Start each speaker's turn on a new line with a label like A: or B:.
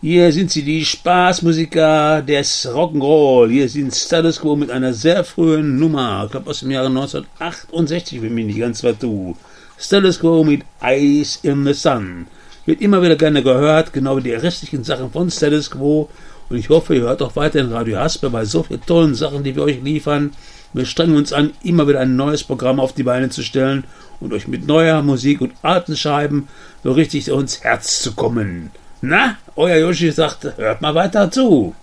A: Hier sind sie, die Spaßmusiker des Rock'n'Roll. Hier sind Status Quo mit einer sehr frühen Nummer. Ich glaube aus dem Jahre 1968, wenn mich nicht ganz vertue. Status Quo mit Eyes in the Sun. Wird immer wieder gerne gehört, genau wie die restlichen Sachen von Status Quo. Und ich hoffe, ihr hört auch weiterhin Radio Hasper bei so vielen tollen Sachen, die wir euch liefern. Wir strengen uns an, immer wieder ein neues Programm auf die Beine zu stellen und euch mit neuer Musik und alten Scheiben so richtig ins Herz zu kommen. Na, euer Yoshi sagt, hört mal weiter zu.